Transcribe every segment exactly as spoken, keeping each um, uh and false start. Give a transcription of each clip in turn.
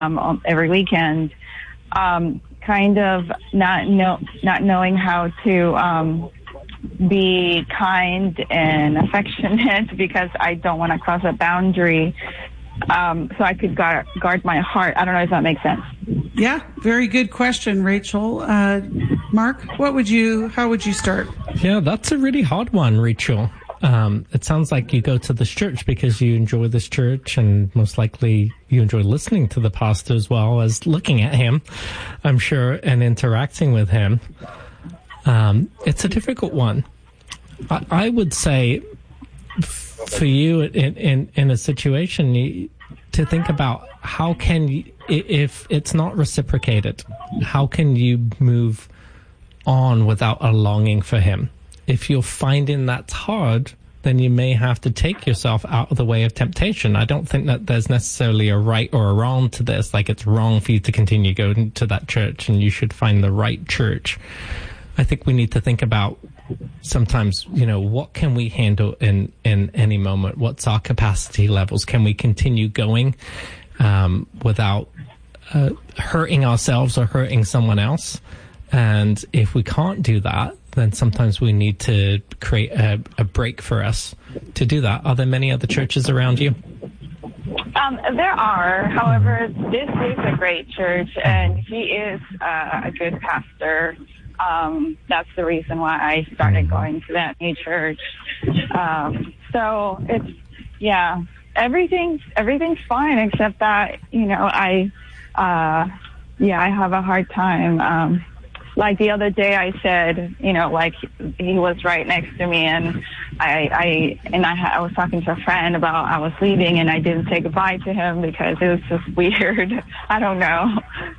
um, every weekend, um, kind of not know, not knowing how to um, be kind and affectionate because I don't want to cross a boundary. Um, so I could guard, guard my heart. I don't know if that makes sense. Yeah, very good question, Rachel. Uh, Mark, what would you? How would you start? Yeah, that's a really hard one, Rachel. Um, it sounds like you go to this church because you enjoy this church, and most likely you enjoy listening to the pastor as well as looking at him, I'm sure, and interacting with him. Um, it's a difficult one. I, I would say f- for you in, in, in a situation you, to think about how can you, if it's not reciprocated, how can you move on without a longing for him? If you're finding that's hard, then you may have to take yourself out of the way of temptation. I don't think that there's necessarily a right or a wrong to this. Like, it's wrong for you to continue going to that church and you should find the right church. I think we need to think about sometimes, you know, what can we handle in, in any moment? What's our capacity levels? Can we continue going um, without uh, hurting ourselves or hurting someone else? And if we can't do that, then sometimes we need to create a, a break for us to do that. Are there many other churches around you? Um, there are. However, this is a great church, and he is uh, a good pastor. Um, that's the reason why I started going to that new church. Um, so it's, yeah, everything's, everything's fine except that, you know, I, uh, yeah, I have a hard time, um, like the other day I said, you know, like he was right next to me and I, I, and I, I was talking to a friend about I was leaving and I didn't say goodbye to him because it was just weird. I don't know.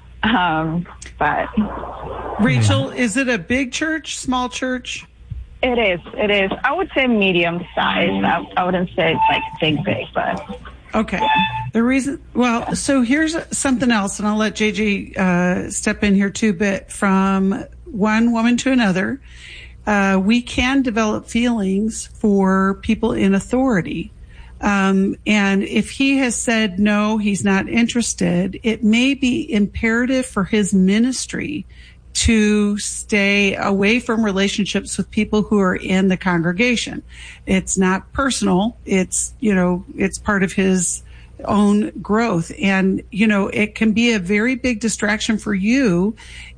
Um, but. Rachel, is it a big church, small church? It is. It is. I would say medium size. I, I wouldn't say it's like big, big, but. Okay. The reason, well, so here's something else, and I'll let J J uh, step in here too, but from one woman to another, uh, we can develop feelings for people in authority. Um, and if he has said no, he's not interested, it may be imperative for his ministry to stay away from relationships with people who are in the congregation. It's not personal. It's, you know, it's part of his own growth. And, you know, it can be a very big distraction for you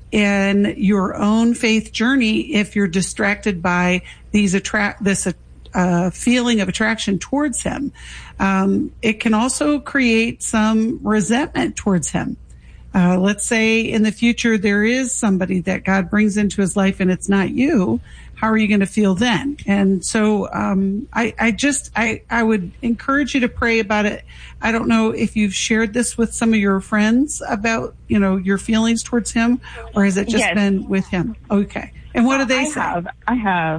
in your own faith journey if you're distracted by these attract, this uh, feeling of attraction towards him. Um, it can also create some resentment towards him. Uh, let's say in the future there is somebody that God brings into his life and it's not you. How are you going to feel then? And so um, I, I just I, I would encourage you to pray about it. I don't know if you've shared this with some of your friends about, you know, your feelings towards him, or has it just yes. been with him? Okay. And what do they I say? Have, I have.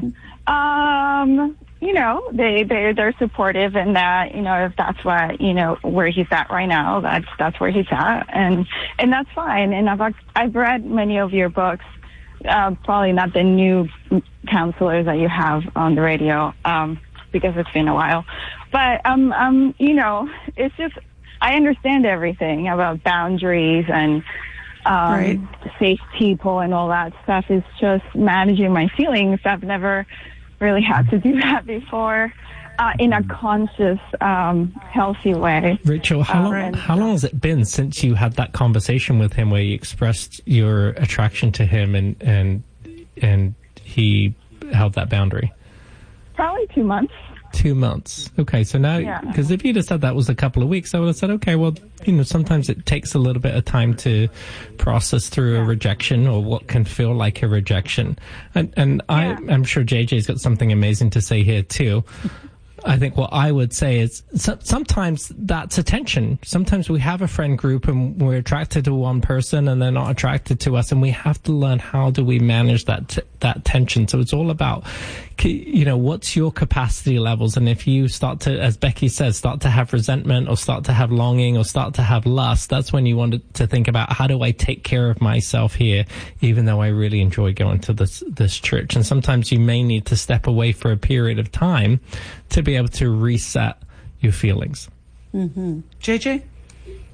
Um, you know, they, they, they're supportive in that, you know, if that's what, you know, where he's at right now, that's, that's where he's at. And, and that's fine. And I've, I've read many of your books, uh, probably not the new counselors that you have on the radio, um, because it's been a while. But, um, um, you know, it's just, I understand everything about boundaries and, um, right. safe people and all that stuff. Is just managing my feelings. I've never really had to do that before uh, in a conscious, um, healthy way. Rachel, how, uh, long, how long has it been since you had that conversation with him where you expressed your attraction to him and and and he held that boundary? Probably two months. Two months. Okay, so now, because yeah. if you'd have said that was a couple of weeks, I would have said, okay, well, you know, sometimes it takes a little bit of time to process through yeah. a rejection or what can feel like a rejection. And, and yeah. I, I'm sure J J's got something amazing to say here too. I think what I would say is so, sometimes that's attention. Sometimes we have a friend group and we're attracted to one person and they're not attracted to us, and we have to learn how do we manage that t- that tension. So it's all about, you know, what's your capacity levels, and if you start to, as Becky says, start to have resentment or start to have longing or start to have lust, that's when you want to think about how do I take care of myself here, even though I really enjoy going to this this church. And sometimes you may need to step away for a period of time to be able to reset your feelings. Mm-hmm. J J?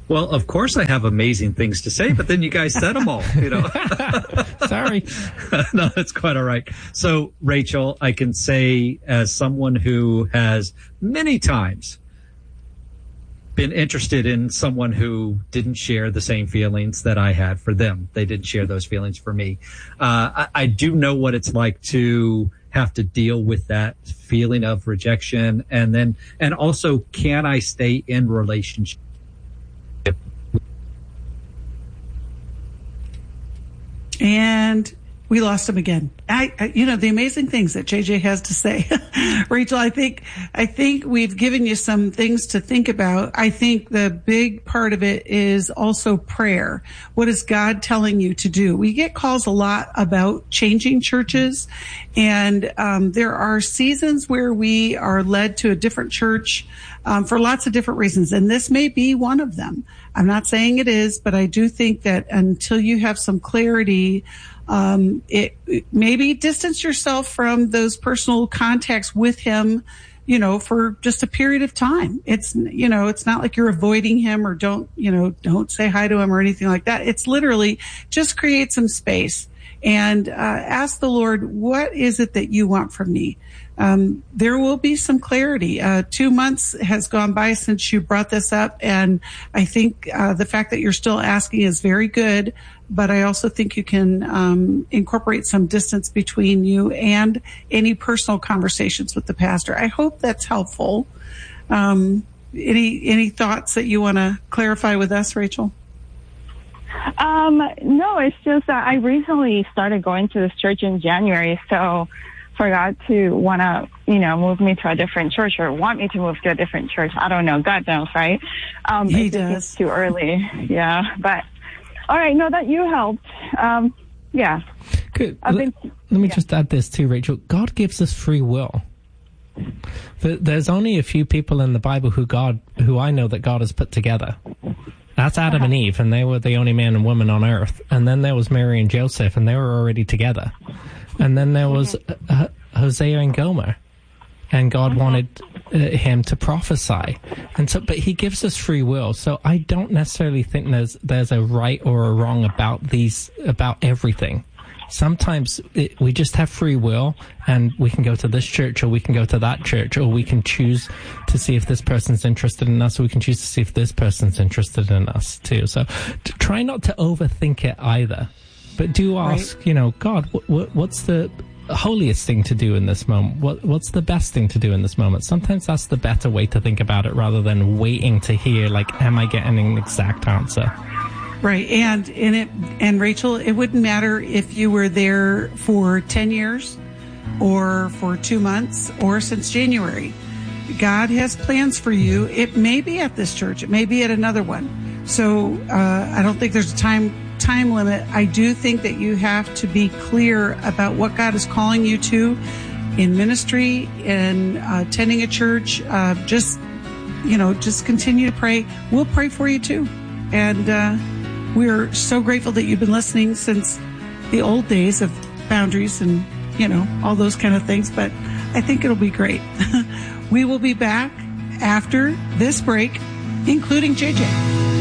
Well, of course I have amazing things to say, but then you guys said them all, you know. Sorry. No, that's quite all right. So, Rachel, I can say as someone who has many times been interested in someone who didn't share the same feelings that I had for them. They didn't share those feelings for me. Uh, I, I do know what it's like to have to deal with that feeling of rejection. And then, and also, can I stay in relationship? And we lost him again. I, I, you know, the amazing things that J J has to say. Rachel, I think, I think we've given you some things to think about. I think the big part of it is also prayer. What is God telling you to do? We get calls a lot about changing churches, and um, there are seasons where we are led to a different church um, for lots of different reasons, and this may be one of them. I'm not saying it is, but I do think that until you have some clarity, Um, it, it maybe distance yourself from those personal contacts with him, you know, for just a period of time. It's, you know, it's not like you're avoiding him or don't, you know, don't say hi to him or anything like that. It's literally just create some space and, uh, ask the Lord, what is it that you want from me? Um, there will be some clarity. Uh, two months has gone by since you brought this up. And I think, uh, the fact that you're still asking is very good. But I also think you can um, incorporate some distance between you and any personal conversations with the pastor. I hope that's helpful. Um, any any thoughts that you want to clarify with us, Rachel? Um, no, it's just that I recently started going to this church in January, so for God to want to, you know, move me to a different church or want me to move to a different church, I don't know. God knows, right? Um, he it's does. It's too early. Yeah, but... All right, no, that you helped. Um, yeah. Good. Been, let, let me yeah. just add this too, Rachel. God gives us free will. There's only a few people in the Bible who God, who I know that God has put together. That's Adam uh-huh. and Eve, and they were the only man and woman on earth. And then there was Mary and Joseph, and they were already together. And then there was uh, Hosea and Gomer, and God uh-huh. wanted uh, him to prophesy. And so, but he gives us free will. So I don't necessarily think there's there's a right or a wrong about these, about everything. Sometimes it, we just have free will, and we can go to this church or we can go to that church, or we can choose to see if this person's interested in us, or we can choose to see if this person's interested in us too. So to try not to overthink it either, but do ask, right. you know, God, what, what, what's the holiest thing to do in this moment? What what's the best thing to do in this moment? Sometimes that's the better way to think about it, rather than waiting to hear, like, am I getting an exact answer? Right. And in it, and Rachel, it wouldn't matter if you were there for ten years or for two months or since January. God has plans for you. It may be at this church. It may be at another one. So uh, I don't think there's a time time limit. I do think that you have to be clear about what God is calling you to in ministry, in uh, attending a church. Uh, just, you know, just continue to pray. We'll pray for you too. And uh, we're so grateful that you've been listening since the old days of Boundaries and, you know, all those kind of things. But I think it'll be great. We will be back after this break, including J J.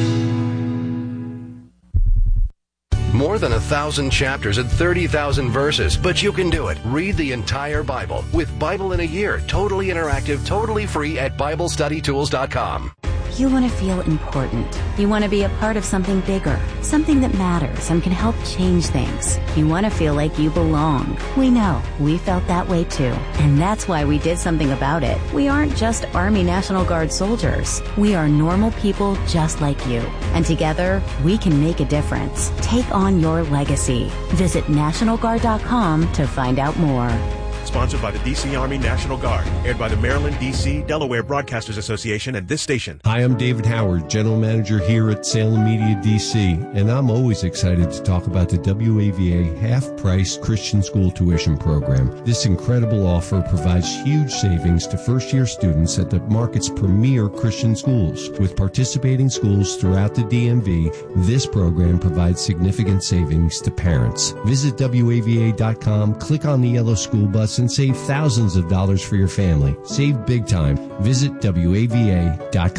More than a thousand chapters and thirty thousand verses, but you can do it. Read the entire Bible with Bible in a Year, totally interactive, totally free at Bible Study Tools dot com. You want to feel important. You want to be a part of something bigger, something that matters and can help change things. You want to feel like you belong. We know. We felt that way too. And that's why we did something about it. We aren't just Army National Guard soldiers. We are normal people just like you. And together, we can make a difference. Take on your legacy. Visit National Guard dot com to find out more. Sponsored by the D C Army National Guard. Aired by the Maryland, D C, Delaware Broadcasters Association and this station. Hi, I'm David Howard, General Manager here at Salem Media D C, and I'm always excited to talk about the W A V A half-price Christian school tuition program. This incredible offer provides huge savings to first-year students at the market's premier Christian schools. With participating schools throughout the D M V, this program provides significant savings to parents. Visit W A V A dot com, click on the yellow school bus, and save thousands of dollars for your family. Save big time. Visit W A V A dot com.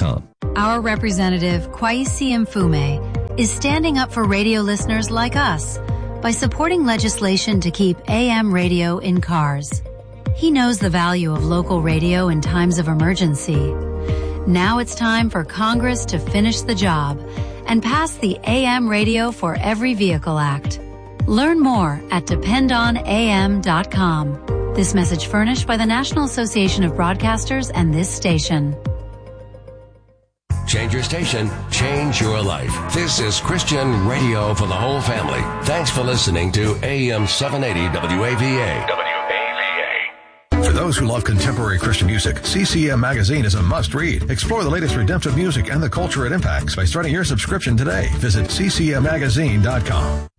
Our representative, Kwaisi Mfume, is standing up for radio listeners like us by supporting legislation to keep A M radio in cars. He knows the value of local radio in times of emergency. Now it's time for Congress to finish the job and pass the A M Radio for Every Vehicle Act. Learn more at depend on A M dot com. This message furnished by the National Association of Broadcasters and this station. Change your station, change your life. This is Christian radio for the whole family. Thanks for listening to A M seven eighty W A V A. W A V A. For those who love contemporary Christian music, C C M Magazine is a must-read. Explore the latest redemptive music and the culture it impacts by starting your subscription today. Visit C C M magazine dot com.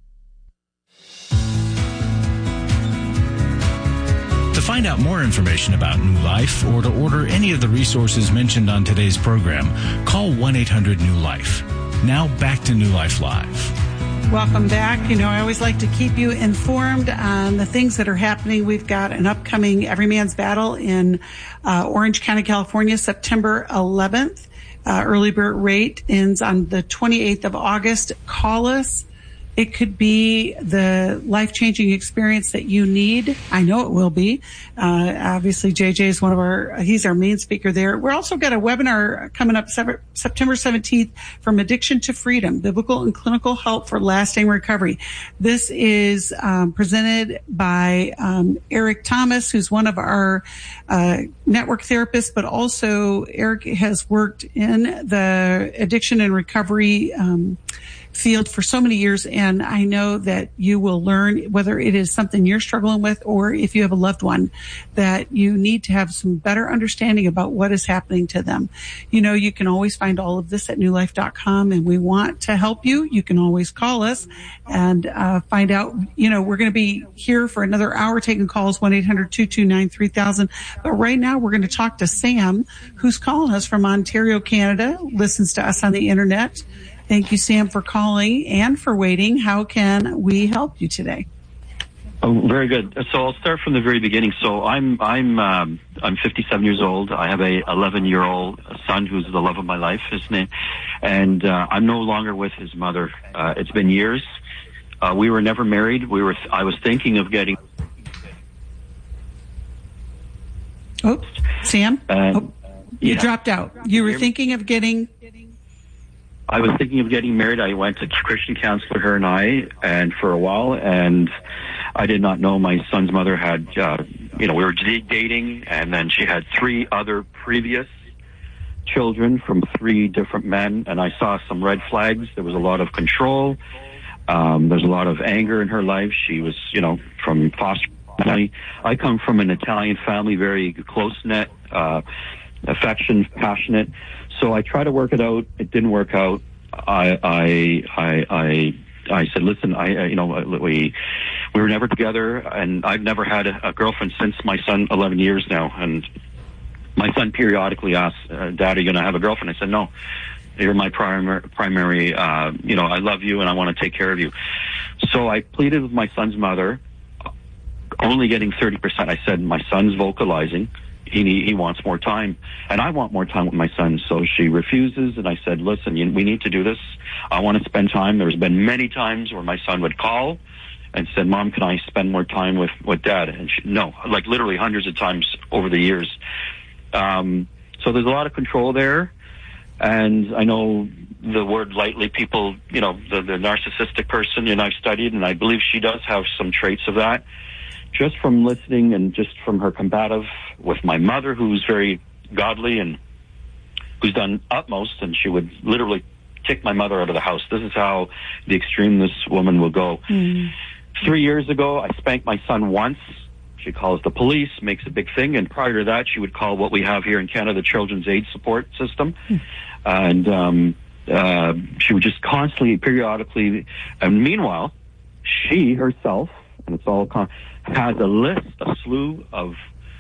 To find out more information about New Life or to order any of the resources mentioned on today's program, call one eight hundred new life. Now back to New Life Live. Welcome back. You know, I always like to keep you informed on the things that are happening. We've got an upcoming Every Man's Battle in uh, Orange County, California, September eleventh. Uh, early bird rate ends on the twenty-eighth of August. Call us. It could be the life-changing experience that you need. I know it will be. Uh, obviously, J J is one of our, he's our main speaker there. We're also got a webinar coming up September seventeenth, From Addiction to Freedom, Biblical and Clinical Help for Lasting Recovery. This is um, presented by um, Eric Thomas, who's one of our uh, network therapists, but also Eric has worked in the addiction and recovery um field for so many years, and I know that you will learn, whether it is something you're struggling with or if you have a loved one, that you need to have some better understanding about what is happening to them. You know, you can always find all of this at new life dot com, and we want to help you. You can always call us and uh, find out. You know, we're going to be here for another hour taking calls, one eight hundred two two nine three thousand. But right now we're going to talk to Sam, who's calling us from Ontario, Canada, listens to us on the internet. Thank you, Sam, for calling and for waiting. How can we help you today? Oh, very good. So I'll start from the very beginning. So I'm I'm um, I'm fifty-seven years old. I have a eleven-year-old son who's the love of my life, his name, and uh, I'm no longer with his mother. Uh, it's been years. Uh, we were never married. We were. I was thinking of getting. Oh, Sam, and, oh, you yeah. dropped out. You were thinking of getting. I was thinking of getting married. I went to Christian counselor, her and I, and for a while, and I did not know my son's mother had, uh, you know, we were dating, and then she had three other previous children from three different men, and I saw some red flags. There was a lot of control. Um, there's a lot of anger in her life. She was, you know, from foster family. I come from an Italian family, very close-knit, uh, affection, passionate. So I tried to work it out. It didn't work out. I, I, I, I, I said, listen, I, you know, we, we were never together, and I've never had a, a girlfriend since my son, eleven years now. And my son periodically asks, uh, Dad, are you going to have a girlfriend? I said, no, you're my primary, primary, uh, you know, I love you and I want to take care of you. So I pleaded with my son's mother, only getting thirty percent. I said, my son's vocalizing. He he wants more time, and I want more time with my son. So she refuses, and I said, listen, you, we need to do this. I want to spend time. There's been many times where my son would call and said, Mom, can I spend more time with, with Dad? And she, no, like literally hundreds of times over the years. Um, so there's a lot of control there, and I know the word lightly, people, you know, the, the narcissistic person, and I've studied, and I believe she does have some traits of that. Just from listening and just from her combative with my mother, who's very godly and who's done utmost, and she would literally kick my mother out of the house. This is how the extreme this woman will go. Mm. Three years ago, I spanked my son once. She calls the police, makes a big thing, and prior to that, she would call what we have here in Canada, the Children's Aid Support System. Mm. And um, uh, she would just constantly, periodically, and meanwhile, she herself, and it's all con- has a list, a slew of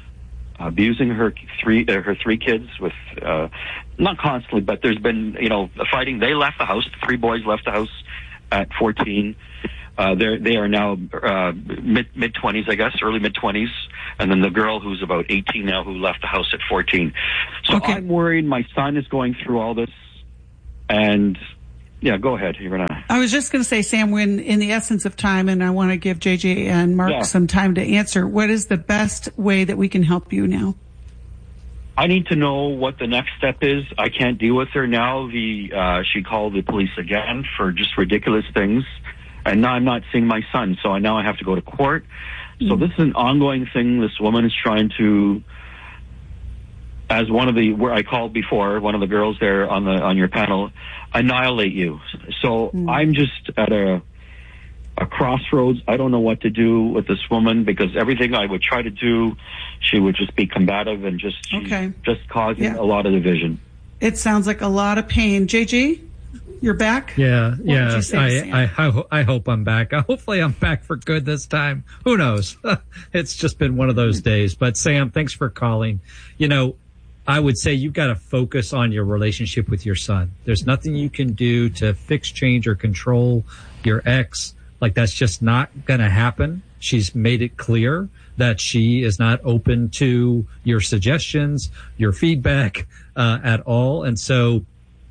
abusing her three uh, her three kids with uh, not constantly, but there's been, you know, fighting. They left the house. The three boys left the house at fourteen. Uh, they they are now uh, mid mid twenties, I guess, early mid twenties. and then the girl who's about eighteen now who left the house at fourteen. So okay. I'm worried my son is going through all this. And yeah, go ahead. You're gonna. I was just going to say, Sam, when in the essence of time, and I want to give J J and Mark yeah. some time to answer, what is the best way that we can help you now? I need to know what the next step is. I can't deal with her now. The uh, she called the police again for just ridiculous things, and now I'm not seeing my son. So now I have to go to court. So this is an ongoing thing. This woman is trying to, as one of the where I called before, one of the girls there on the on your panel, annihilate you. So mm. I'm just at a a crossroads. I don't know what to do with this woman because everything I would try to do, she would just be combative and just okay. just causing yeah. a lot of division. It sounds like a lot of pain. J G, you're back? Yeah, what yeah. I, I, I, I hope I'm back. Hopefully I'm back for good this time. Who knows? It's just been one of those days. But Sam, thanks for calling. You know, I would say you've got to focus on your relationship with your son. There's nothing you can do to fix, change, or control your ex. Like, that's just not going to happen. She's made it clear that she is not open to your suggestions, your feedback uh, at all. And so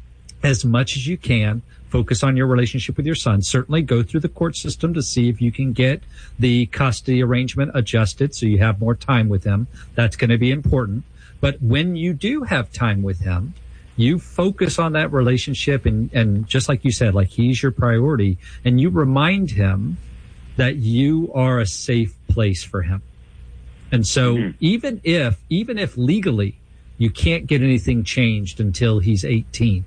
as much as you can, focus on your relationship with your son. Certainly go through the court system to see if you can get the custody arrangement adjusted so you have more time with him. That's going to be important. But when you do have time with him, you focus on that relationship and, and just like you said, like he's your priority, and you remind him that you are a safe place for him. And so mm-hmm. even if, even if legally you can't get anything changed until he's eighteen,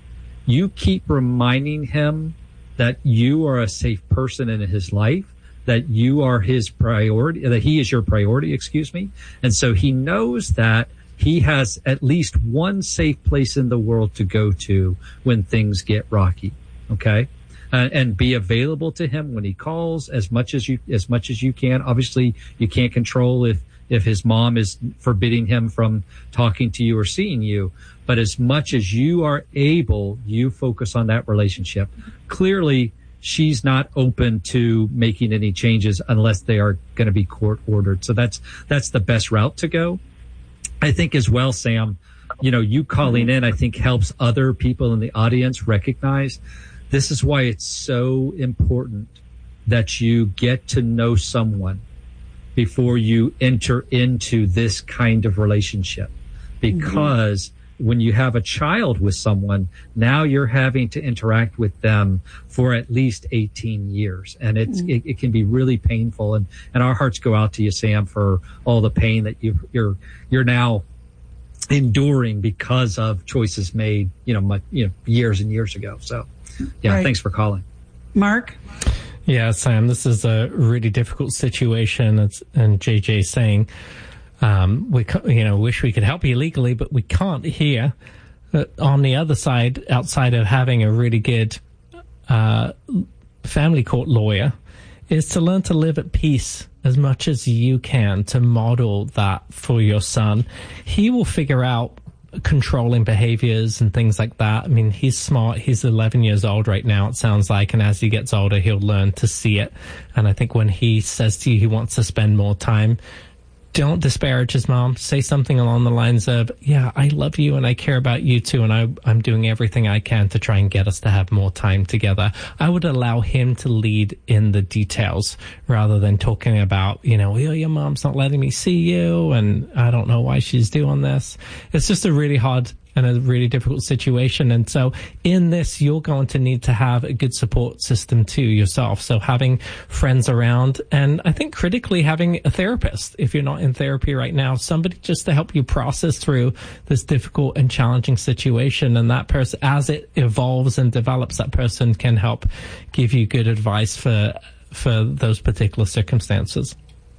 you keep reminding him that you are a safe person in his life, that you are his priority, that he is your priority, excuse me. And so he knows that he has at least one safe place in the world to go to when things get rocky. Okay. Uh, and be available to him when he calls as much as you, as much as you can. Obviously you can't control if, if his mom is forbidding him from talking to you or seeing you, but as much as you are able, you focus on that relationship. Clearly she's not open to making any changes unless they are going to be court ordered. So that's, that's the best route to go. I think as well, Sam, you know, you calling in, I think helps other people in the audience recognize this is why it's so important that you get to know someone before you enter into this kind of relationship. Because mm-hmm. when you have a child with someone, now you're having to interact with them for at least eighteen years. And it's, mm-hmm. it, it can be really painful. And, and our hearts go out to you, Sam, for all the pain that you you're, you're now enduring because of choices made, you know, much, you know, years and years ago. So yeah, right. Thanks for calling. Mark? Yeah, Sam, this is a really difficult situation. It's, and J J saying, Um, we, you know, wish we could help you legally, but we can't here. Uh, on the other side, outside of having a really good uh, family court lawyer, is to learn to live at peace as much as you can, to model that for your son. He will figure out controlling behaviors and things like that. I mean, he's smart. He's eleven years old right now, it sounds like. And as he gets older, he'll learn to see it. And I think when he says to you he wants to spend more time, don't disparage his mom. Say something along the lines of, yeah, I love you and I care about you too, and I, I'm doing everything I can to try and get us to have more time together. I would allow him to lead in the details rather than talking about, you know, oh, your mom's not letting me see you and I don't know why she's doing this. It's just a really hard and a really difficult situation. And so in this, you're going to need to have a good support system too yourself. So having friends around, and I think critically having a therapist, if you're not in therapy right now, somebody just to help you process through this difficult and challenging situation. And that person, as it evolves and develops, that person can help give you good advice for, for those particular circumstances.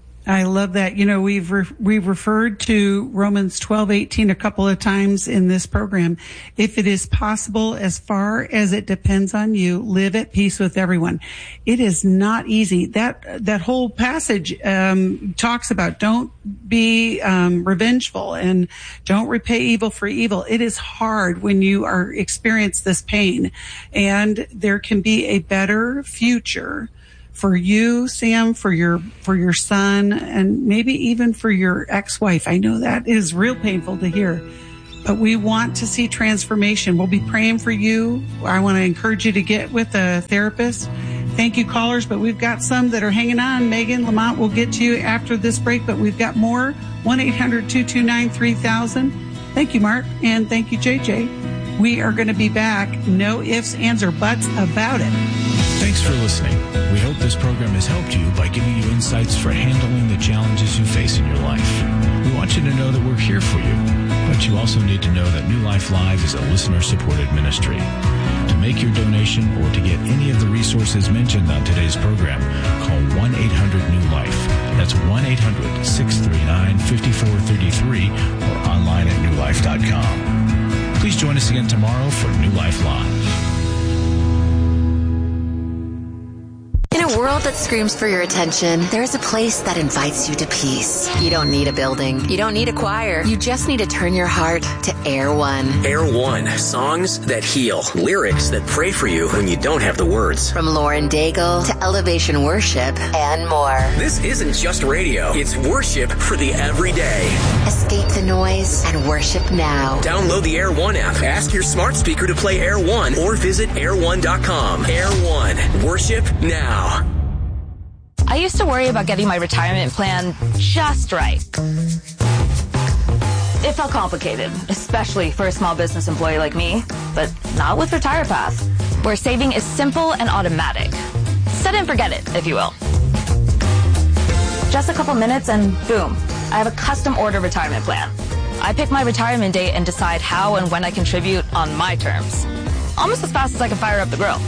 I love that. You know, we've re- we've referred to Romans twelve eighteen a couple of times in this program. If it is possible, as far as it depends on you, live at peace with everyone. It is not easy. That that whole passage um, talks about don't be um, revengeful and don't repay evil for evil. It is hard when you are experience this pain, and there can be a better future for you, Sam, for your for your son, and maybe even for your ex-wife. I know that is real painful to hear, but we want to see transformation. We'll be praying for you. I want to encourage you to get with a therapist. Thank you, callers, but we've got some that are hanging on. Megan Lamont will get to you after this break, but we've got more. one eight hundred two two nine three thousand. Thank you, Mark, and thank you, J J. We are going to be back. No ifs, ands, or buts about it. Thanks for listening. We hope this program has helped you by giving you insights for handling the challenges you face in your life. We want you to know that we're here for you, but you also need to know that New Life Live is a listener-supported ministry. To make your donation or to get any of the resources mentioned on today's program, call one eight hundred new life. That's one eight hundred six three nine five four three three or online at new life dot com. Please join us again tomorrow for New Life Live. In a world that screams for your attention, there's a place that invites you to peace. You don't need a building. You don't need a choir. You just need to turn your heart to Air One. Air One. Songs that heal. Lyrics that pray for you when you don't have the words. From Lauren Daigle to Elevation Worship and more. This isn't just radio. It's worship for the everyday. Escape the noise and worship now. Download the Air One app. Ask your smart speaker to play Air One or visit air one dot com. Air One. Worship now. I used to worry about getting my retirement plan just right. It felt complicated, especially for a small business employee like me, but not with RetirePath, where saving is simple and automatic. Set and forget it, if you will. Just a couple minutes and boom, I have a custom order retirement plan. I pick my retirement date and decide how and when I contribute on my terms. Almost as fast as I can fire up the grill.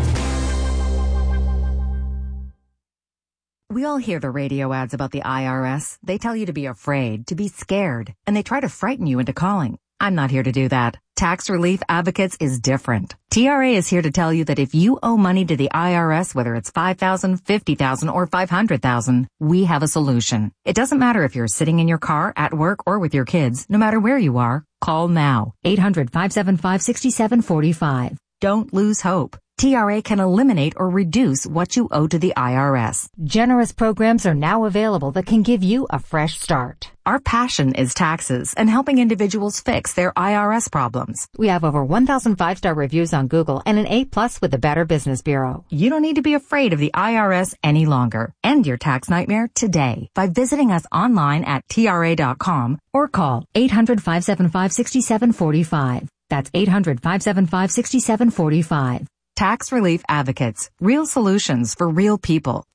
We all hear the radio ads about the I R S. They tell you to be afraid, to be scared, and they try to frighten you into calling. I'm not here to do that. Tax Relief Advocates is different. T R A is here to tell you that if you owe money to the I R S, whether it's five thousand dollars, fifty thousand dollars, or five hundred thousand dollars, we have a solution. It doesn't matter if you're sitting in your car, at work, or with your kids. No matter where you are, call now. eight hundred, five seven five, six seven four five. Don't lose hope. T R A can eliminate or reduce what you owe to the I R S. Generous programs are now available that can give you a fresh start. Our passion is taxes and helping individuals fix their I R S problems. We have over one thousand five-star reviews on Google and an A plus with the Better Business Bureau. You don't need to be afraid of the I R S any longer. End your tax nightmare today by visiting us online at T R A dot com or call eight hundred, five seven five, six seven four five. That's eight hundred, five seven five, six seven four five. Tax Relief Advocates. Real solutions for real people.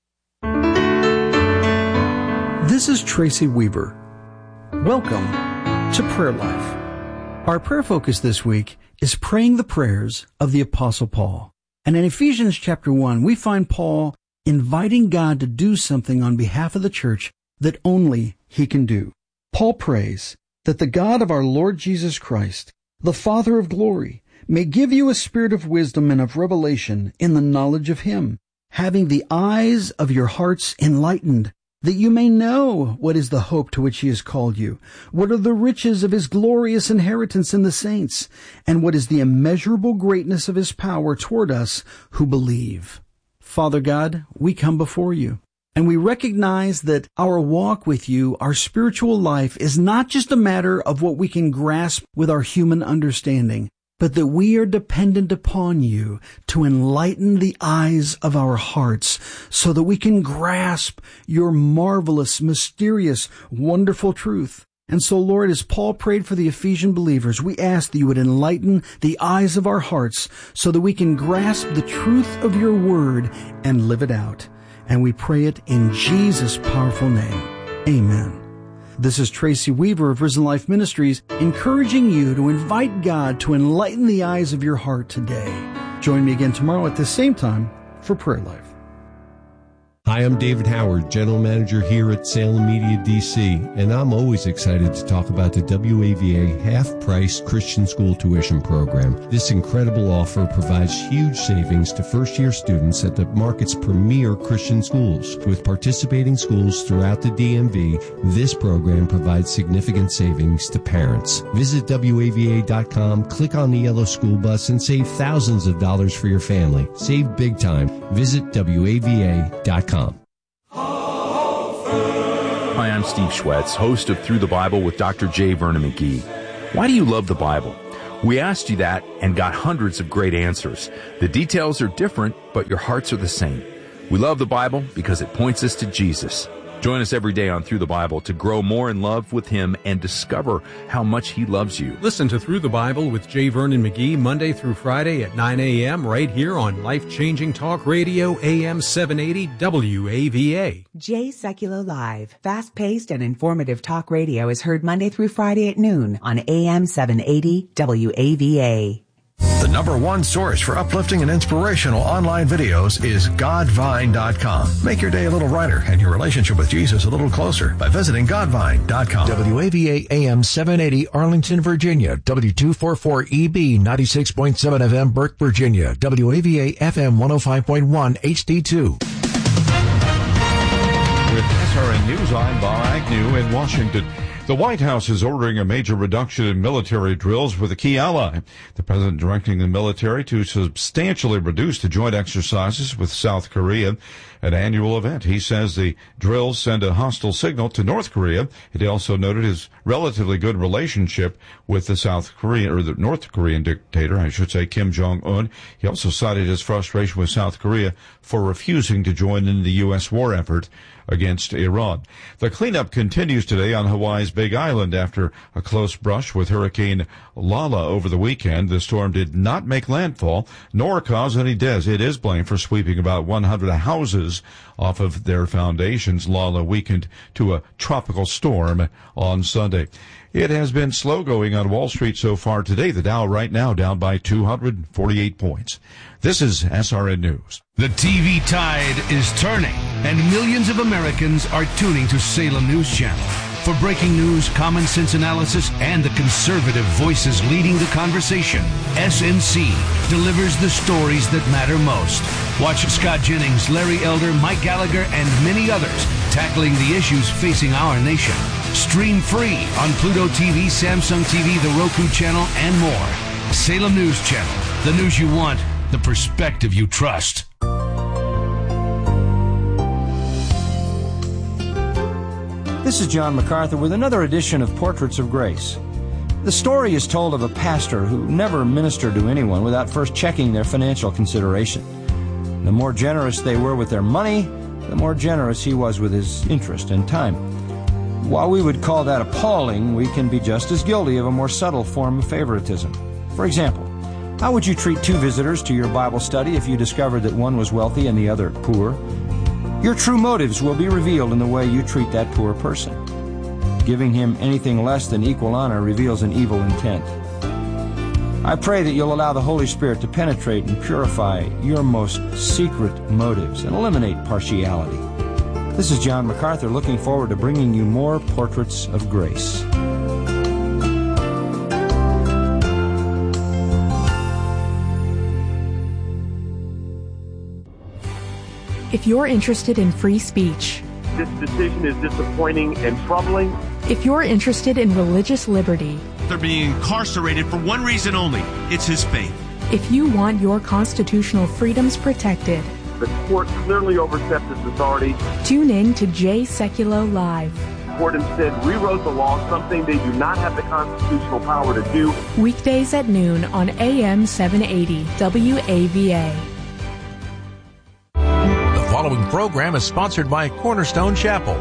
This is Tracy Weaver. Welcome to Prayer Life. Our prayer focus this week is praying the prayers of the Apostle Paul. And in Ephesians chapter one, we find Paul inviting God to do something on behalf of the church that only he can do. Paul prays that the God of our Lord Jesus Christ, the Father of glory, may give you a spirit of wisdom and of revelation in the knowledge of him, having the eyes of your hearts enlightened, that you may know what is the hope to which he has called you, what are the riches of his glorious inheritance in the saints, and what is the immeasurable greatness of his power toward us who believe. Father God, we come before you, and we recognize that our walk with you, our spiritual life, is not just a matter of what we can grasp with our human understanding, but that we are dependent upon you to enlighten the eyes of our hearts so that we can grasp your marvelous, mysterious, wonderful truth. And so, Lord, as Paul prayed for the Ephesian believers, we ask that you would enlighten the eyes of our hearts so that we can grasp the truth of your word and live it out. And we pray it in Jesus' powerful name. Amen. This is Tracy Weaver of Risen Life Ministries, encouraging you to invite God to enlighten the eyes of your heart today. Join me again tomorrow at the same time for Prayer Life. Hi, I'm David Howard, General Manager here at Salem Media D C, and I'm always excited to talk about the W A V A half-price Christian school tuition program. This incredible offer provides huge savings to first-year students at the market's premier Christian schools. With participating schools throughout the D M V, this program provides significant savings to parents. Visit W A V A dot com, click on the yellow school bus, and save thousands of dollars for your family. Save big time. Visit W A V A dot com. Hi, I'm Steve Schwetz, host of Through the Bible with Doctor J. Vernon McGee. Why do you love the Bible? We asked you that and got hundreds of great answers. The details are different, but your hearts are the same. We love the Bible because it points us to Jesus. Join us every day on Through the Bible to grow more in love with Him and discover how much He loves you. Listen to Through the Bible with J. Vernon McGee Monday through Friday at nine a.m. right here on Life-Changing Talk Radio A M seven eighty W A V A. J. Secular Live, fast-paced and informative talk radio is heard Monday through Friday at noon on A M seven eighty W A V A. The number one source for uplifting and inspirational online videos is Godvine dot com. Make your day a little brighter and your relationship with Jesus a little closer by visiting Godvine dot com. W A V A A M seven eighty Arlington, Virginia. W two forty-four E B ninety-six point seven F M Burke, Virginia. W A V A F M one oh five point one H D two. With S R N News, I'm Bob Agnew in Washington. The White House is ordering a major reduction in military drills with a key ally. The president directing the military to substantially reduce the joint exercises with South Korea, an annual event. He says the drills send a hostile signal to North Korea. He also noted his relatively good relationship with the South Korean, or the North Korean dictator, I should say, Kim Jong-un. He also cited his frustration with South Korea for refusing to join in the U S war effort against Iran. The cleanup continues today on Hawaii's Big Island after a close brush with Hurricane Lala over the weekend. The storm did not make landfall nor cause any deaths. It is blamed for sweeping about one hundred houses off of their foundations. Lala weakened to a tropical storm on Sunday. It has been slow going on Wall Street so far today. The Dow right now down by two hundred forty-eight points. This is S R N News. The T V tide is turning, and millions of Americans are tuning to Salem News Channel. For breaking news, common sense analysis, and the conservative voices leading the conversation, S N C delivers the stories that matter most. Watch Scott Jennings, Larry Elder, Mike Gallagher, and many others tackling the issues facing our nation. Stream free on Pluto T V, Samsung T V, the Roku channel, and more. Salem News Channel, the news you want, the perspective you trust. This is John MacArthur with another edition of Portraits of Grace. The story is told of a pastor who never ministered to anyone without first checking their financial consideration. The more generous they were with their money, the more generous he was with his interest and time. While we would call that appalling, we can be just as guilty of a more subtle form of favoritism. For example, how would you treat two visitors to your Bible study if you discovered that one was wealthy and the other poor? Your true motives will be revealed in the way you treat that poor person. Giving him anything less than equal honor reveals an evil intent. I pray that you'll allow the Holy Spirit to penetrate and purify your most secret motives and eliminate partiality. This is John MacArthur looking forward to bringing you more Portraits of Grace. If you're interested in free speech, this decision is disappointing and troubling. If you're interested in religious liberty, they're being incarcerated for one reason only. It's his faith. If you want your constitutional freedoms protected, the court clearly overstepped its authority. Tune in to J. Seculo Live. The court instead rewrote the law, something they do not have the constitutional power to do. Weekdays at noon on A M seven eighty W A V A. The following program is sponsored by Cornerstone Chapel.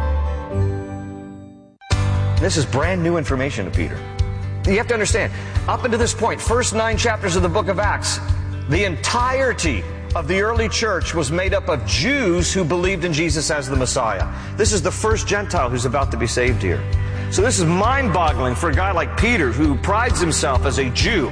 This is brand new information to Peter. You have to understand, up until this point, first nine chapters of the book of Acts, the entirety of the early church was made up of Jews who believed in Jesus as the Messiah. This is the first Gentile who's about to be saved here. So this is mind-boggling for a guy like Peter, who prides himself as a Jew.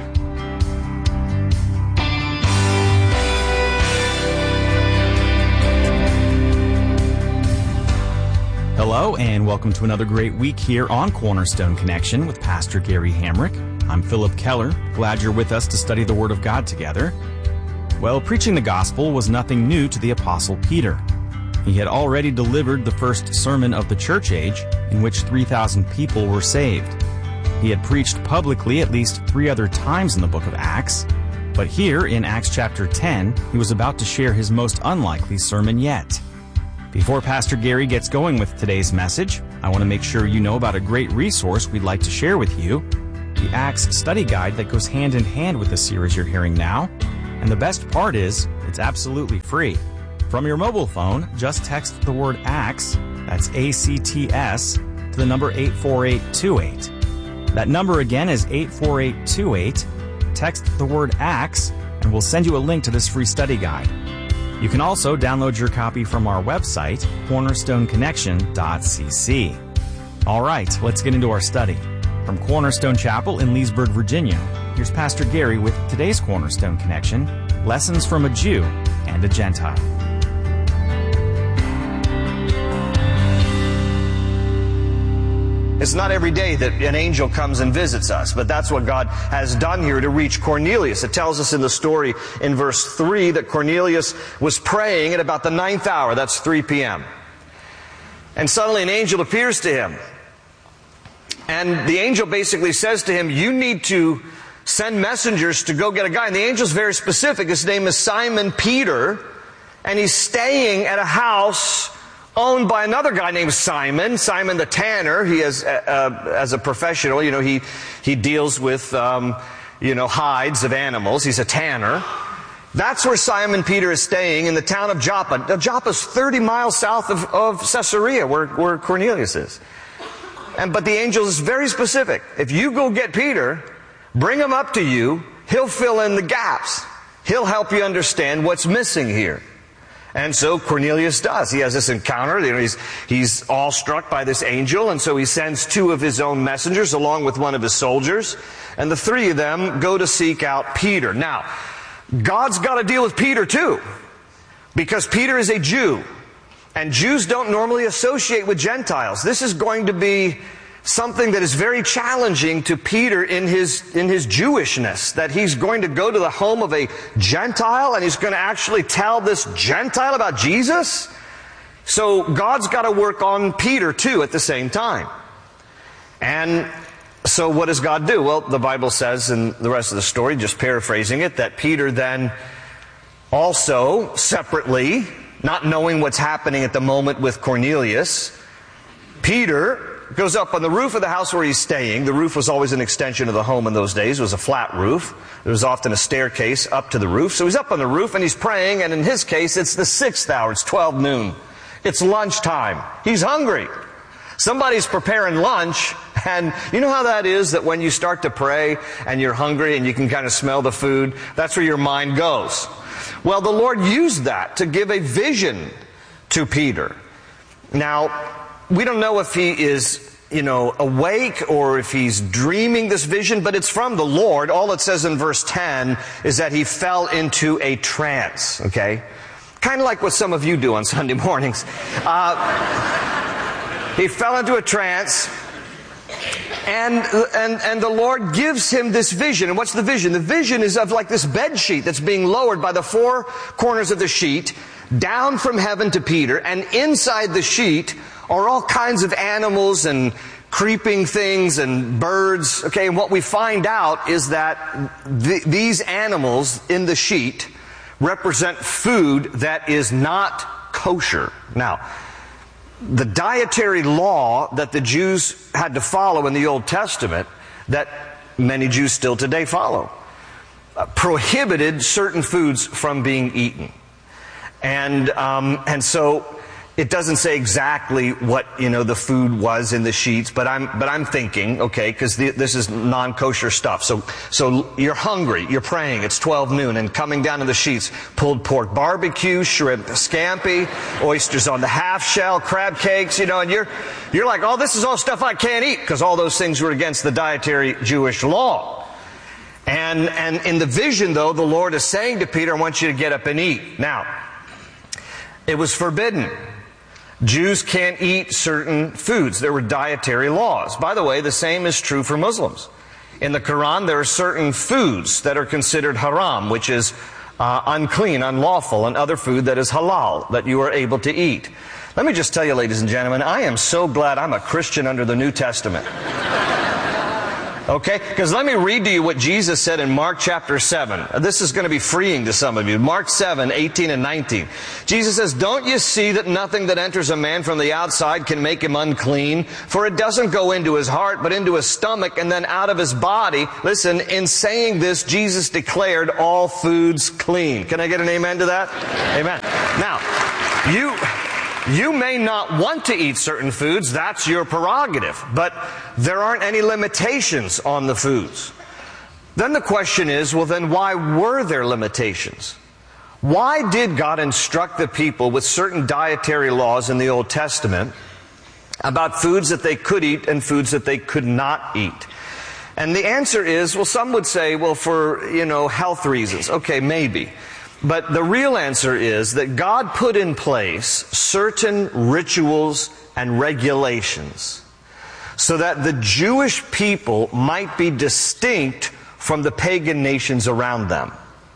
and welcome to another great week here on Cornerstone Connection with Pastor Gary Hamrick. I'm Philip Keller. Glad you're with us to study the Word of God together. Well, preaching the gospel was nothing new to the Apostle Peter. He had already delivered the first sermon of the church age, in which three thousand people were saved. He had preached publicly at least three other times in the book of Acts, but here in Acts chapter ten, he was about to share his most unlikely sermon yet. Before Pastor Gary gets going with today's message, I want to make sure you know about a great resource we'd like to share with you, the Acts study guide that goes hand in hand with the series you're hearing now. And the best part is, it's absolutely free. From your mobile phone, just text the word ACTS, that's A C T S, to the number eight four eight two eight. That number again is eight four eight two eight. Text the word ACTS, and we'll send you a link to this free study guide. You can also download your copy from our website, cornerstone connection dot c c. All right, let's get into our study. From Cornerstone Chapel in Leesburg, Virginia, here's Pastor Gary with today's Cornerstone Connection, Lessons from a Jew and a Gentile. It's not every day that an angel comes and visits us, but that's what God has done here to reach Cornelius. It tells us in the story in verse three that Cornelius was praying at about the ninth hour, that's three p.m. And suddenly an angel appears to him. And the angel basically says to him, you need to send messengers to go get a guy. And the angel's very specific. His name is Simon Peter, and he's staying at a house owned by another guy named Simon, Simon the tanner. He is, uh, as a professional, you know, he, he deals with, um, you know, hides of animals. He's a tanner. That's where Simon Peter is staying, in the town of Joppa. Joppa's thirty miles south of, of Caesarea, where, where Cornelius is. And, but the angel is very specific. If you go get Peter, bring him up to you, he'll fill in the gaps. He'll help you understand what's missing here. And so Cornelius does. He has this encounter. You know, he's, he's awestruck by this angel, and so he sends two of his own messengers along with one of his soldiers, and the three of them go to seek out Peter. Now, God's got to deal with Peter too, because Peter is a Jew, and Jews don't normally associate with Gentiles. This is going to be something that is very challenging to Peter in his, in his Jewishness, that he's going to go to the home of a Gentile and he's going to actually tell this Gentile about Jesus. So God's got to work on Peter too at the same time. And so what does God do? Well, the Bible says in the rest of the story, just paraphrasing it, that Peter then also separately, not knowing what's happening at the moment with Cornelius, Peter goes up on the roof of the house where he's staying. The roof was always an extension of the home in those days. It was a flat roof. There was often a staircase up to the roof. So he's up on the roof and he's praying, and in his case, it's the sixth hour. It's twelve noon. It's lunchtime. He's hungry. Somebody's preparing lunch, and you know how that is, that when you start to pray and you're hungry and you can kind of smell the food, that's where your mind goes. Well, the Lord used that to give a vision to Peter. Now, we don't know if he is, you know, awake or if he's dreaming this vision, but it's from the Lord. All it says in verse ten is that he fell into a trance, okay? Kind of like what some of you do on Sunday mornings. Uh, he fell into a trance, and, and, and the Lord gives him this vision. And what's the vision? The vision is of like this bed sheet that's being lowered by the four corners of the sheet down from heaven to Peter, and inside the sheet are all kinds of animals and creeping things and birds. Okay, and what we find out is that th- these animals in the sheet represent food that is not kosher. Now, the dietary law that the Jews had to follow in the Old Testament, that many Jews still today follow, uh, prohibited certain foods from being eaten. And um, and so it doesn't say exactly what, you know, the food was in the sheets, but I'm but I'm thinking, okay, because this is non-kosher stuff. So so you're hungry, you're praying, it's twelve noon, and coming down to the sheets, pulled pork barbecue, shrimp scampi, oysters on the half shell, crab cakes, you know, and you're you're like, oh, this is all stuff I can't eat, because all those things were against the dietary Jewish law. And and in the vision, though, the Lord is saying to Peter, I want you to get up and eat. Now, it was forbidden. Jews can't eat certain foods. There were dietary laws. By the way, the same is true for Muslims. In the Quran, there are certain foods that are considered haram, which is uh, unclean, unlawful, and other food that is halal, that you are able to eat. Let me just tell you, ladies and gentlemen, I am so glad I'm a Christian under the New Testament. Okay? Because let me read to you what Jesus said in Mark chapter seven. This is going to be freeing to some of you. Mark seven, eighteen and nineteen. Jesus says, "Don't you see that nothing that enters a man from the outside can make him unclean? For it doesn't go into his heart, but into his stomach and then out of his body." Listen, in saying this, Jesus declared all foods clean. Can I get an amen to that? Amen. Now, you... You may not want to eat certain foods, that's your prerogative, but there aren't any limitations on the foods. Then the question is, well then why were there limitations? Why did God instruct the people with certain dietary laws in the Old Testament about foods that they could eat and foods that they could not eat? And the answer is, well, some would say, well, for, you know, health reasons. Okay, maybe. But the real answer is that God put in place certain rituals and regulations so that the Jewish people might be distinct from the pagan nations around them.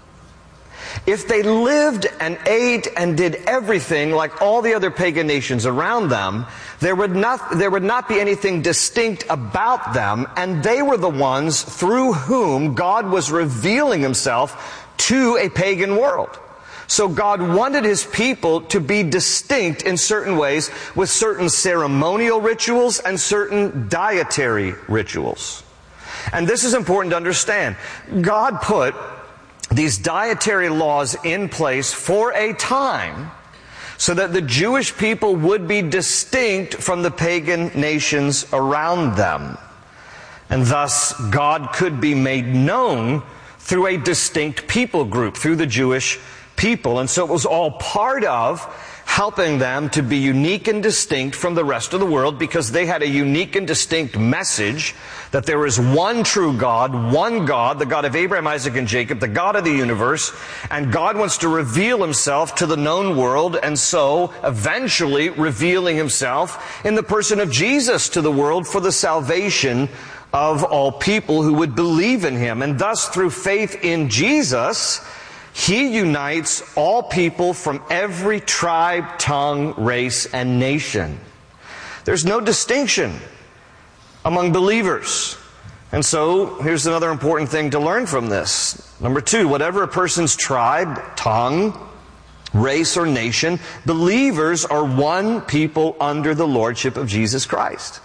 If they lived and ate and did everything like all the other pagan nations around them, there would not, there would not be anything distinct about them, and they were the ones through whom God was revealing Himself to a pagan world. So God wanted His people to be distinct in certain ways with certain ceremonial rituals and certain dietary rituals. And this is important to understand. God put these dietary laws in place for a time so that the Jewish people would be distinct from the pagan nations around them. And thus, God could be made known through a distinct people group, through the Jewish people. And so it was all part of helping them to be unique and distinct from the rest of the world, because they had a unique and distinct message that there is one true God, one God, the God of Abraham, Isaac, and Jacob, the God of the universe, and God wants to reveal Himself to the known world, and so eventually revealing Himself in the person of Jesus to the world for the salvation of all people who would believe in Him. And thus, through faith in Jesus, He unites all people from every tribe, tongue, race, and nation. There's no distinction among believers. And so, here's another important thing to learn from this. Number two, whatever a person's tribe, tongue, race, or nation, believers are one people under the lordship of Jesus Christ.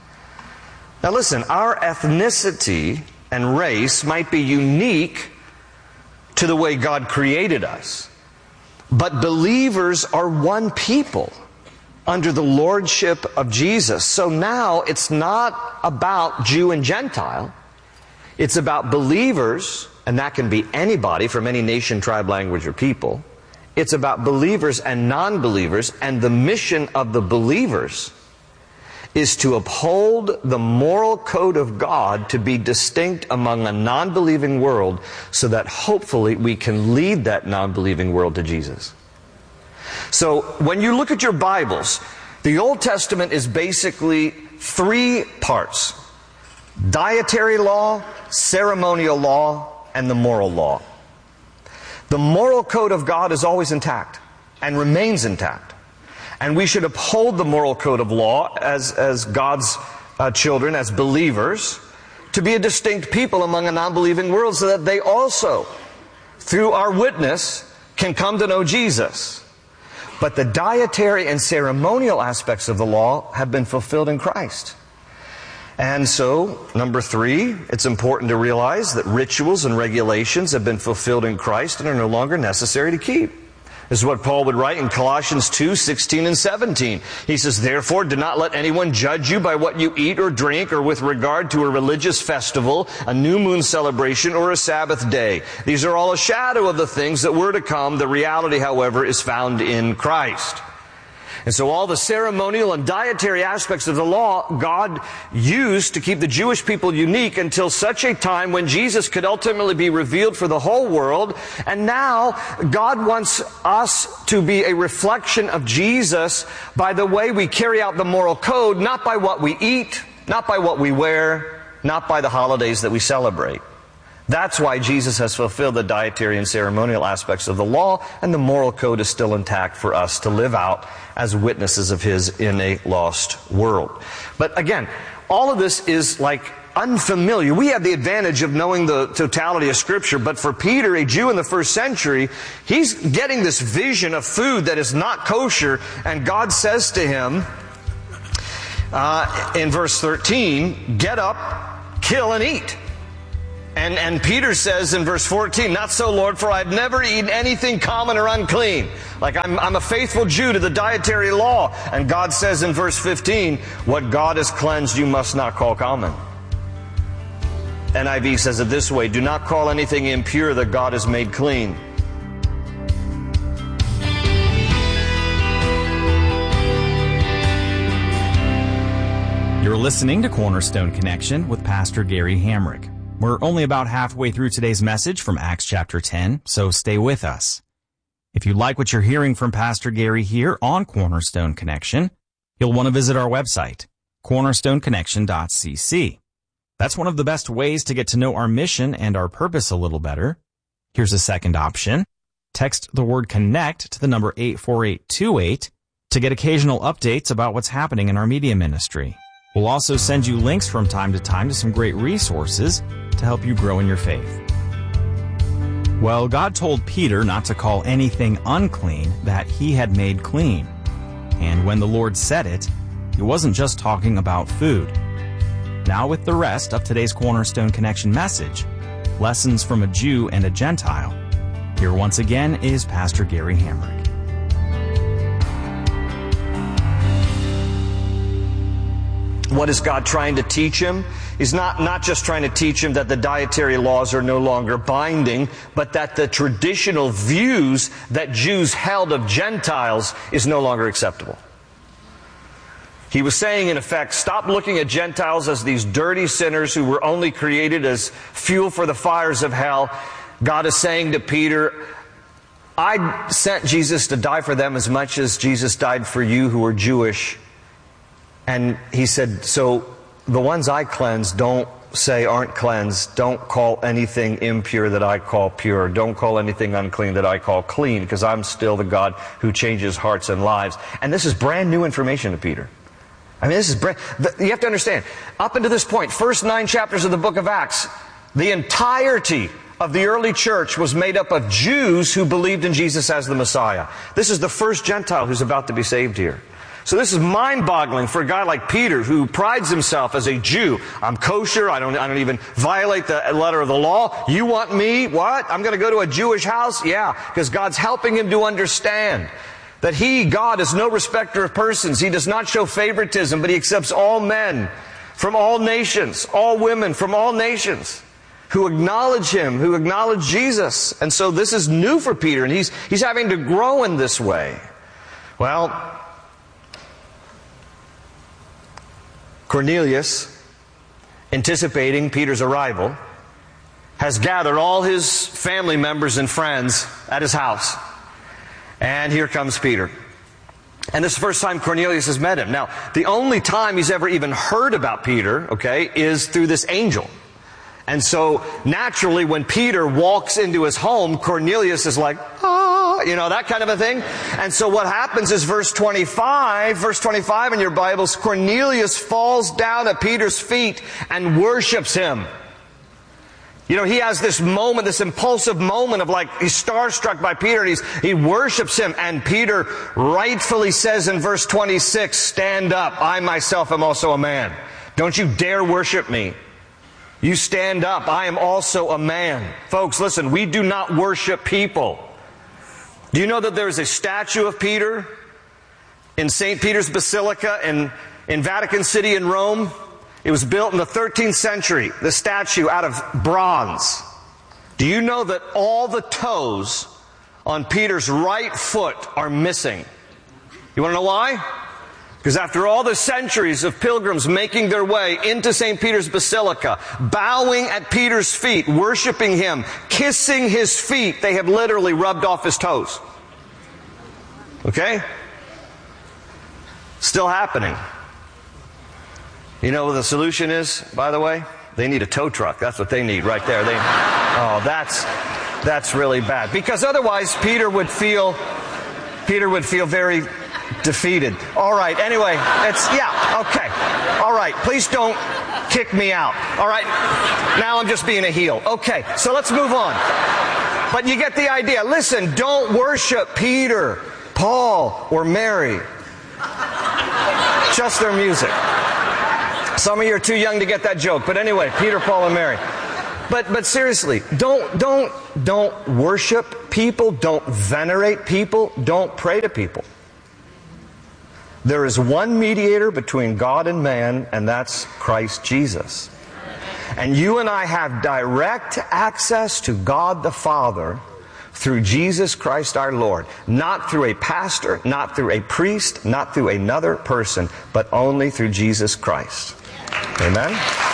Now listen, our ethnicity and race might be unique to the way God created us, but believers are one people under the lordship of Jesus. So now it's not about Jew and Gentile. It's about believers, and that can be anybody from any nation, tribe, language, or people. It's about believers and non-believers, and the mission of the believers is to uphold the moral code of God to be distinct among a non-believing world so that hopefully we can lead that non-believing world to Jesus. So when you look at your Bibles, the Old Testament is basically three parts: dietary law, ceremonial law, and the moral law. The moral code of God is always intact and remains intact. And we should uphold the moral code of law as, as God's uh, children, as believers, to be a distinct people among a non-believing world so that they also, through our witness, can come to know Jesus. But the dietary and ceremonial aspects of the law have been fulfilled in Christ. And so, number three, it's important to realize that rituals and regulations have been fulfilled in Christ and are no longer necessary to keep. This is what Paul would write in Colossians two, sixteen and seventeen. He says, "Therefore, do not let anyone judge you by what you eat or drink, or with regard to a religious festival, a new moon celebration, or a Sabbath day. These are all a shadow of the things that were to come. The reality, however, is found in Christ." And so all the ceremonial and dietary aspects of the law, God used to keep the Jewish people unique until such a time when Jesus could ultimately be revealed for the whole world. And now God wants us to be a reflection of Jesus by the way we carry out the moral code, not by what we eat, not by what we wear, not by the holidays that we celebrate. That's why Jesus has fulfilled the dietary and ceremonial aspects of the law, and the moral code is still intact for us to live out as witnesses of His in a lost world. But again, all of this is like unfamiliar. We have the advantage of knowing the totality of Scripture, but for Peter, a Jew in the first century, he's getting this vision of food that is not kosher, and God says to him uh, in verse thirteen, get up, kill and eat. And, and Peter says in verse fourteen, not so, Lord, for I've never eaten anything common or unclean. Like I'm, I'm a faithful Jew to the dietary law. And God says in verse fifteen, what God has cleansed you must not call common. N I V says it this way, do not call anything impure that God has made clean. You're listening to Cornerstone Connection with Pastor Gary Hamrick. We're only about halfway through today's message from Acts chapter ten, so stay with us. If you like what you're hearing from Pastor Gary here on Cornerstone Connection, you'll want to visit our website, cornerstone connection dot c c. That's one of the best ways to get to know our mission and our purpose a little better. Here's a second option. Text the word CONNECT to the number eight four eight two eight to get occasional updates about what's happening in our media ministry. We'll also send you links from time to time to some great resources to help you grow in your faith. Well, God told Peter not to call anything unclean that He had made clean. And when the Lord said it, He wasn't just talking about food. Now with the rest of today's Cornerstone Connection message, lessons from a Jew and a Gentile, here once again is Pastor Gary Hamrick. What is God trying to teach him? He's not, not just trying to teach him that the dietary laws are no longer binding, but that the traditional views that Jews held of Gentiles is no longer acceptable. He was saying, in effect, stop looking at Gentiles as these dirty sinners who were only created as fuel for the fires of hell. God is saying to Peter, I sent Jesus to die for them as much as Jesus died for you who are Jewish. And he said, so the ones I cleanse don't say aren't cleansed. Don't call anything impure that I call pure. Don't call anything unclean that I call clean, because I'm still the God who changes hearts and lives. And this is brand new information to Peter. I mean, this is brand, you have to understand, up until this point, first nine chapters of the book of Acts, the entirety of the early church was made up of Jews who believed in Jesus as the Messiah. This is the first Gentile who's about to be saved here. So this is mind-boggling for a guy like Peter, who prides himself as a Jew. I'm kosher. I don't, I don't even violate the letter of the law. You want me? What? I'm going to go to a Jewish house? Yeah, because God's helping him to understand that He, God, is no respecter of persons. He does not show favoritism, but He accepts all men from all nations, all women from all nations who acknowledge Him, who acknowledge Jesus. And so this is new for Peter, and he's, he's having to grow in this way. Well, Cornelius, anticipating Peter's arrival, has gathered all his family members and friends at his house. And here comes Peter. And this is the first time Cornelius has met him. Now, the only time he's ever even heard about Peter, okay, is through this angel. And so, naturally, when Peter walks into his home, Cornelius is like, ah, you know, that kind of a thing. And so what happens is verse twenty-five, verse twenty-five in your Bibles, Cornelius falls down at Peter's feet and worships him. You know, he has this moment, this impulsive moment of like, he's starstruck by Peter, and he's, he worships him. And Peter rightfully says in verse twenty-six, stand up, I myself am also a man. Don't you dare worship me. You stand up, I am also a man. Folks, listen, we do not worship people. Do you know that there is a statue of Peter in Saint Peter's Basilica in, in Vatican City in Rome? It was built in the thirteenth century, the statue out of bronze. Do you know that all the toes on Peter's right foot are missing? You want to know why? Because after all the centuries of pilgrims making their way into Saint Peter's Basilica, bowing at Peter's feet, worshiping him, kissing his feet, they have literally rubbed off his toes. Okay? Still happening. You know what the solution is, by the way? They need a tow truck. That's what they need right there. They, oh, that's, that's really bad. Because otherwise Peter would feel, Peter would feel very defeated. All right, anyway, it's, yeah, okay. All right, please don't kick me out. All right, now I'm just being a heel. Okay, so let's move on. But you get the idea. Listen, don't worship Peter, Paul, or Mary. Just their music. Some of you are too young to get that joke, but anyway, Peter, Paul, and Mary. But but seriously, don't don't don't worship people, don't venerate people, don't pray to people. There is one mediator between God and man, and that's Christ Jesus. And you and I have direct access to God the Father through Jesus Christ our Lord. Not through a pastor, not through a priest, not through another person, but only through Jesus Christ. Amen?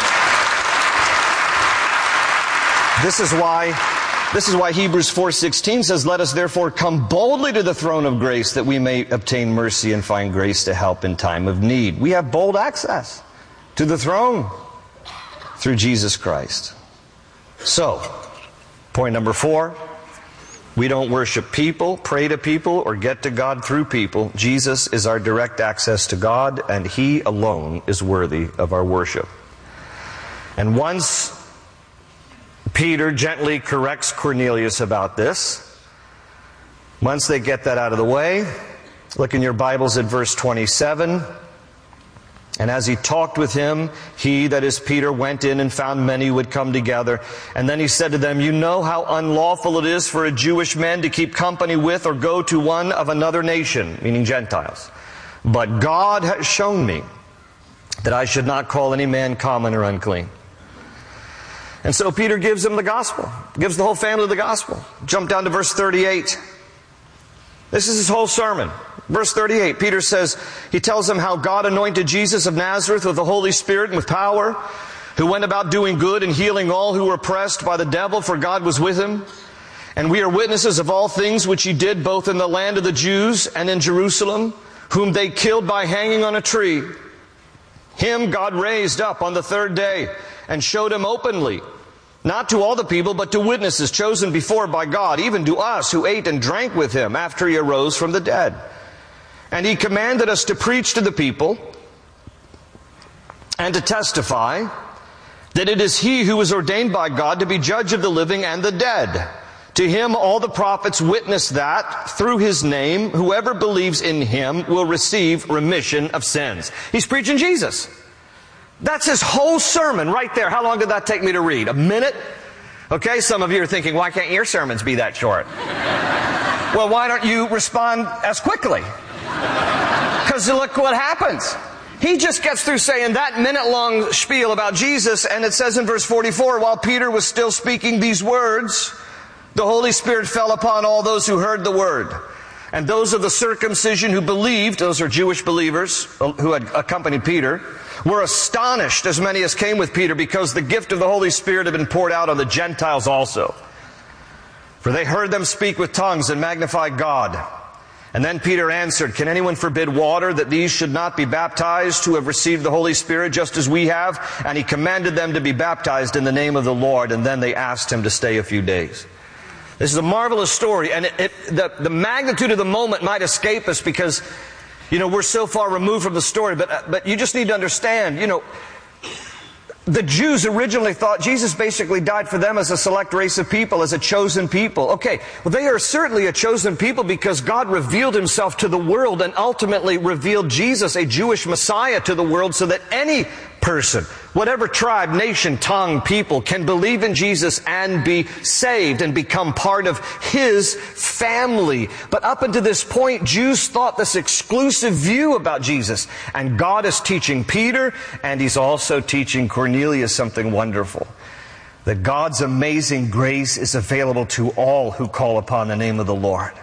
This is why This is why Hebrews four sixteen says, "Let us therefore come boldly to the throne of grace that we may obtain mercy and find grace to help in time of need." We have bold access to the throne through Jesus Christ. So, point number four, we don't worship people, pray to people, or get to God through people. Jesus is our direct access to God, and He alone is worthy of our worship. And once Peter gently corrects Cornelius about this, once they get that out of the way, look in your Bibles at verse twenty-seven. "And as he talked with him, he," that is Peter, "went in and found many who had come together. And then he said to them, 'You know how unlawful it is for a Jewish man to keep company with or go to one of another nation,'" meaning Gentiles. "But God has shown me that I should not call any man common or unclean." And so Peter gives them the gospel, gives the whole family the gospel. Jump down to verse thirty-eight. This is his whole sermon. Verse thirty-eight, Peter says, he tells them how God anointed Jesus of Nazareth with the Holy Spirit and with power, who went about doing good and healing all who were oppressed by the devil, for God was with him. "And we are witnesses of all things which he did both in the land of the Jews and in Jerusalem, whom they killed by hanging on a tree. Him God raised up on the third day and showed him openly, not to all the people, but to witnesses chosen before by God, even to us who ate and drank with him after he arose from the dead. And he commanded us to preach to the people and to testify that it is he who is ordained by God to be judge of the living and the dead. To him all the prophets witness that through his name whoever believes in him will receive remission of sins." He's preaching Jesus. That's his whole sermon right there. How long did that take me to read? A minute? Okay, some of you are thinking, why can't your sermons be that short? Well, why don't you respond as quickly? Because look what happens. He just gets through saying that minute-long spiel about Jesus, and it says in verse forty-four, "While Peter was still speaking these words, the Holy Spirit fell upon all those who heard the word. And those of the circumcision who believed," those are Jewish believers who had accompanied Peter, "were astonished, as many as came with Peter, because the gift of the Holy Spirit had been poured out on the Gentiles also. For they heard them speak with tongues and magnify God. And then Peter answered, 'Can anyone forbid water that these should not be baptized who have received the Holy Spirit just as we have?' And he commanded them to be baptized in the name of the Lord. And then they asked him to stay a few days." This is a marvelous story, and it, it, the, the magnitude of the moment might escape us because, you know, we're so far removed from the story, but, but you just need to understand, you know, the Jews originally thought Jesus basically died for them as a select race of people, as a chosen people. Okay, well, they are certainly a chosen people because God revealed himself to the world and ultimately revealed Jesus, a Jewish Messiah, to the world so that any person, whatever tribe, nation, tongue, people, can believe in Jesus and be saved and become part of his family. But up until this point, Jews thought this exclusive view about Jesus. And God is teaching Peter, and he's also teaching Cornelius something wonderful. That God's amazing grace is available to all who call upon the name of the Lord.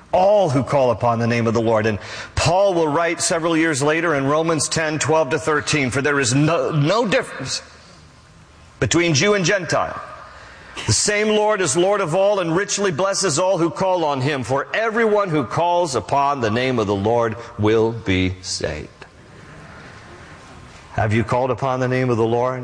All who call upon the name of the Lord. And Paul will write several years later in Romans ten, twelve to thirteen, for there is no, no difference between Jew and Gentile. The same Lord is Lord of all and richly blesses all who call on Him. For everyone who calls upon the name of the Lord will be saved. Have you called upon the name of the Lord?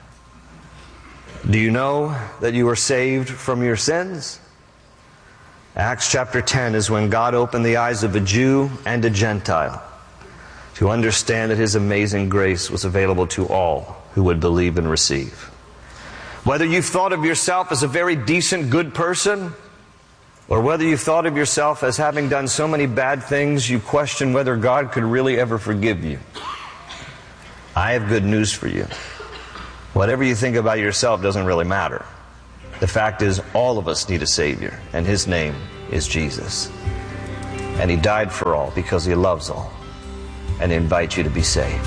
Do you know that you are saved from your sins? Acts chapter ten is when God opened the eyes of a Jew and a Gentile to understand that His amazing grace was available to all who would believe and receive. Whether you've thought of yourself as a very decent, good person, or whether you've thought of yourself as having done so many bad things you question whether God could really ever forgive you, I have good news for you. Whatever you think about yourself doesn't really matter. The fact is, all of us need a Savior, and His name is Jesus. And He died for all because He loves all, and He invites you to be saved.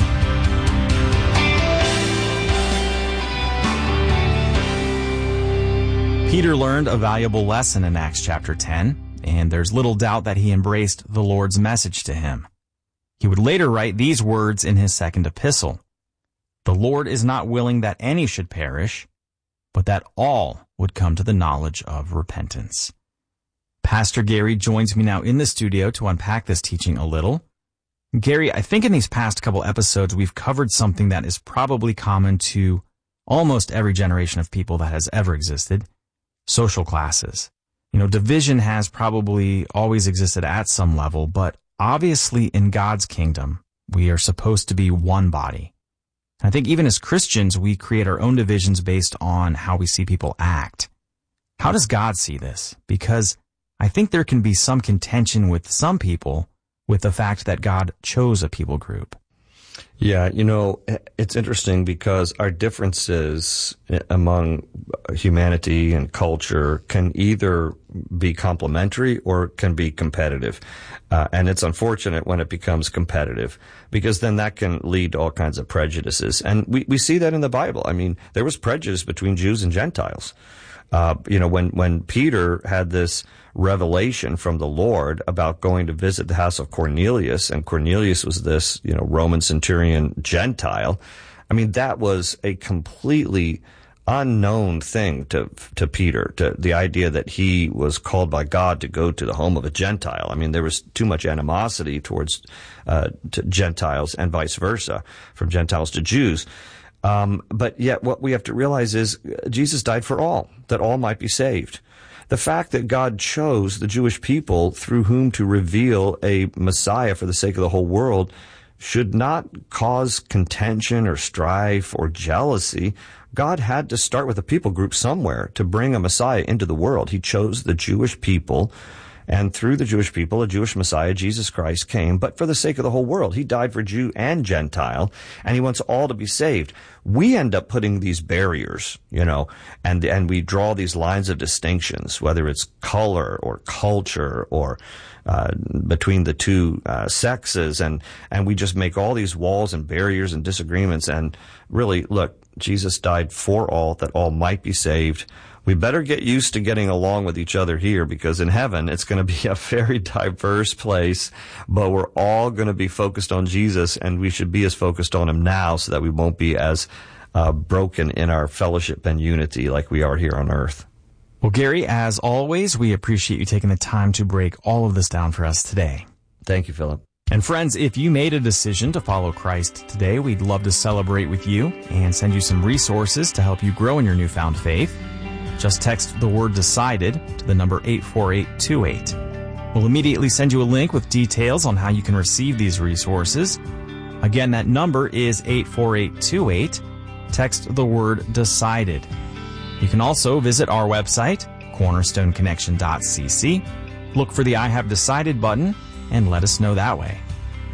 Peter learned a valuable lesson in Acts chapter ten, and there's little doubt that he embraced the Lord's message to him. He would later write these words in his second epistle: "The Lord is not willing that any should perish, but that all would come to the knowledge of repentance." Pastor Gary joins me now in the studio to unpack this teaching a little. Gary, I think in these past couple episodes we've covered something that is probably common to almost every generation of people that has ever existed: social classes. You know, division has probably always existed at some level, but obviously in God's kingdom, we are supposed to be one body. I think even as Christians, we create our own divisions based on how we see people act. How does God see this? Because I think there can be some contention with some people with the fact that God chose a people group. Yeah, you know, it's interesting because our differences among humanity and culture can either be complementary or can be competitive. Uh, and it's unfortunate when it becomes competitive, because then that can lead to all kinds of prejudices. And we, we see that in the Bible. I mean, there was prejudice between Jews and Gentiles. Uh, you know, when, when Peter had this revelation from the Lord about going to visit the house of Cornelius, and Cornelius was this, you know, Roman centurion Gentile. I mean, that was a completely unknown thing to, to Peter, to the idea that he was called by God to go to the home of a Gentile. I mean, there was too much animosity towards, uh, to Gentiles and vice versa, from Gentiles to Jews. Um, but yet what we have to realize is Jesus died for all, that all might be saved. The fact that God chose the Jewish people through whom to reveal a Messiah for the sake of the whole world should not cause contention or strife or jealousy. God had to start with a people group somewhere to bring a Messiah into the world. He chose the Jewish people, and through the Jewish people, a Jewish Messiah, Jesus Christ, came, but for the sake of the whole world. He died for Jew and Gentile, and He wants all to be saved. We end up putting these barriers, you know, and and we draw these lines of distinctions, whether it's color or culture or uh between the two uh sexes, and and we just make all these walls and barriers and disagreements. And really, look, Jesus died for all, that all might be saved. We better get used to getting along with each other here, because in heaven it's going to be a very diverse place, but we're all going to be focused on Jesus, and we should be as focused on Him now so that we won't be as uh, broken in our fellowship and unity like we are here on earth. Well, Gary, as always, we appreciate you taking the time to break all of this down for us today. Thank you, Philip. And friends, if you made a decision to follow Christ today, we'd love to celebrate with you and send you some resources to help you grow in your newfound faith. Just text the word DECIDED to the number eight four eight two eight. We'll immediately send you a link with details on how you can receive these resources. Again, that number is eight four eight two eight. Text the word DECIDED. You can also visit our website, cornerstone connection dot c c. Look for the I Have Decided button and let us know that way.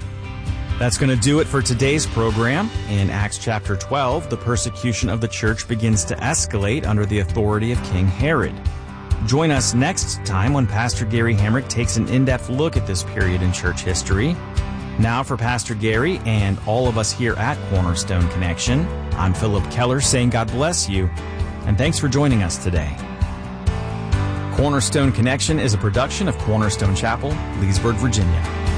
That's going to do it for today's program. In Acts chapter twelve, the persecution of the church begins to escalate under the authority of King Herod. Join us next time when Pastor Gary Hamrick takes an in-depth look at this period in church history. Now for Pastor Gary and all of us here at Cornerstone Connection, I'm Philip Keller saying God bless you, and thanks for joining us today. Cornerstone Connection is a production of Cornerstone Chapel, Leesburg, Virginia.